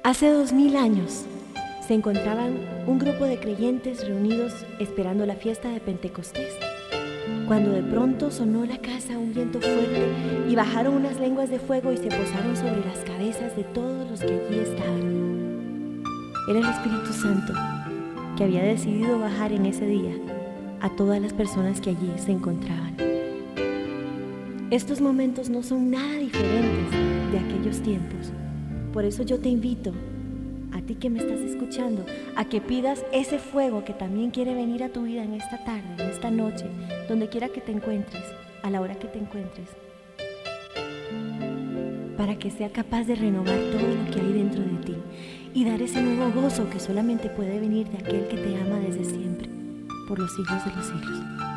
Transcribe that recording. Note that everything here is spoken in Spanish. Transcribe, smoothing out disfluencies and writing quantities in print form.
Hace 2000 años se encontraban un grupo de creyentes reunidos esperando la fiesta de Pentecostés, cuando de pronto sonó la casa un viento fuerte y bajaron unas lenguas de fuego y se posaron sobre las cabezas de todos los que allí estaban. Era el Espíritu Santo que había decidido bajar en ese día a todas las personas que allí se encontraban. Estos momentos no son nada diferentes de aquellos tiempos. Por eso yo te invito, a ti que me estás escuchando, a que pidas ese fuego que también quiere venir a tu vida en esta tarde, en esta noche, donde quiera que te encuentres, a la hora que te encuentres, para que sea capaz de renovar todo lo que hay dentro de ti y dar ese nuevo gozo que solamente puede venir de aquel que te ama desde siempre, por los siglos de los siglos.